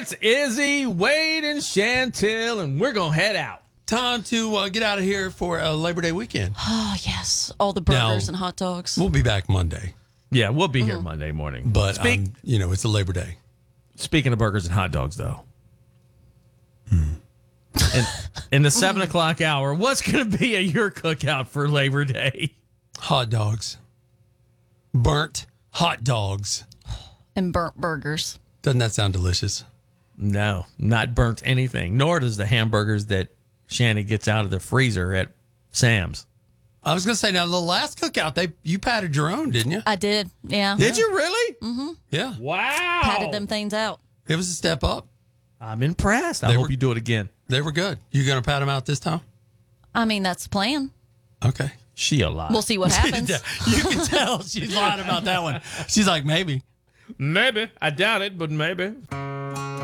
It's Izzy, Wade, and Chantel, and we're going to head out. Time to get out of here for Labor Day weekend. Oh, yes. All the burgers and hot dogs. We'll be back Monday. Yeah, we'll be here Monday morning. But, it's a Labor Day. Speaking of burgers and hot dogs, though. In the 7 o'clock hour, what's going to be at your cookout for Labor Day? Hot dogs. Burnt hot dogs. And burnt burgers. Doesn't that sound delicious? No, not burnt anything, nor does the hamburgers that Shanny gets out of the freezer at Sam's. I was going to say, now, the last cookout, you patted your own, didn't you? I did, yeah. Did you really? Mm-hmm. Yeah. Wow. Patted them things out. It was a step up. I'm impressed. I hope you do it again. They were good. You going to pat them out this time? I mean, that's the plan. Okay. She a lie. We'll see what happens. You can tell she's lying about that one. She's like, maybe. Maybe. I doubt it, but maybe.